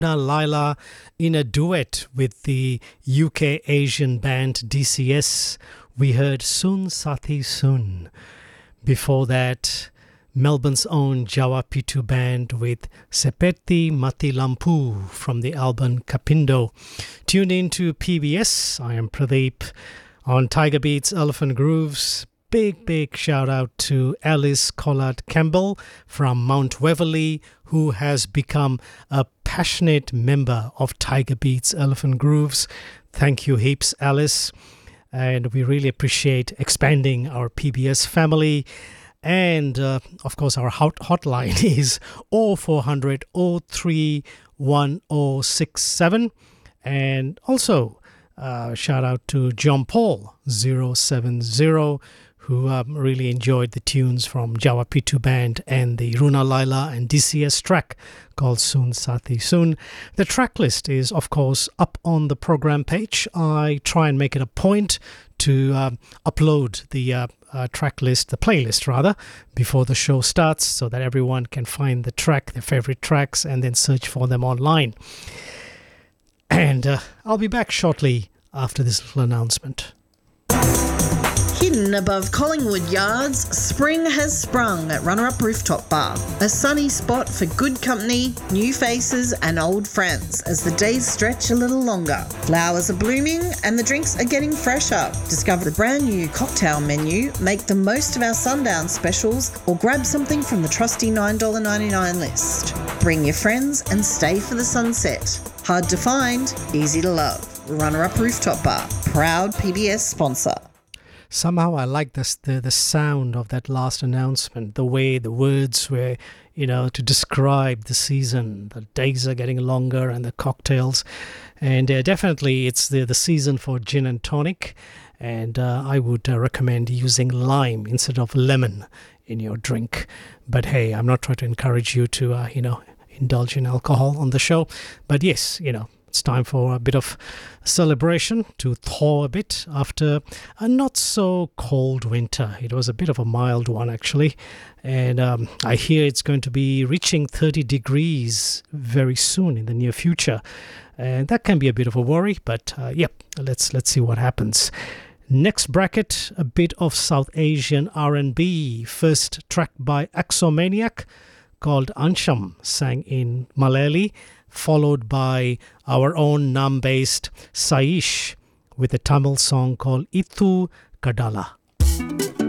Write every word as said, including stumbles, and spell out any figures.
Laila in a duet with the U K Asian band D C S. We heard Sun Sathi Sun. Before that, Melbourne's own Jawa Pitu band with Seperti Mati Lampu from the album Kapindo. Tuned in to P B S, I am Pradeep on Tiger Beats Elephant Grooves. Big, big shout out to Alice Collard Campbell from Mount Waverley, who has become a passionate member of Tiger Beats Elephant Grooves. Thank you heaps, Alice. And we really appreciate expanding our P B S family. And, uh, of course, our hot hotline is oh four hundred oh three one oh six seven. And also, uh, shout out to John Paul zero seven zero, who um, really enjoyed the tunes from Jawa Pitu Band and the Runa Laila and D C S track called Sun Sathi Sun. The track list is, of course, up on the program page. I try and make it a point to um, upload the uh, uh, track list, the playlist rather, before the show starts so that everyone can find the track, their favorite tracks, and then search for them online. And uh, I'll be back shortly after this little announcement. Hidden above Collingwood Yards, spring has sprung at Runner Up Rooftop Bar, a sunny spot for good company, new faces and old friends as the days stretch a little longer. Flowers are blooming and the drinks are getting fresher. Discover the brand new cocktail menu, make the most of our sundown specials or grab something from the trusty nine dollars ninety-nine list. Bring your friends and stay for the sunset. Hard to find, easy to love. Runner Up Rooftop Bar, proud P B S sponsor. Somehow I like this, the the sound of that last announcement, the way the words were, you know, to describe the season. The days are getting longer and the cocktails. And uh, definitely it's the, the season for gin and tonic. And uh, I would uh, recommend using lime instead of lemon in your drink. But hey, I'm not trying to encourage you to, uh, you know, indulge in alcohol on the show. But yes, you know, it's time for a bit of celebration, to thaw a bit after a not so cold winter. It was a bit of a mild one actually, and um, I hear it's going to be reaching thirty degrees very soon in the near future, and that can be a bit of a worry, but uh, yep, let's let's see what happens. Next bracket, a bit of South Asian R and B. First track by Axomaniac called Ansham, sang in Malayali, followed by our own Nam-based Saish with a Tamil song called Itu Kadala.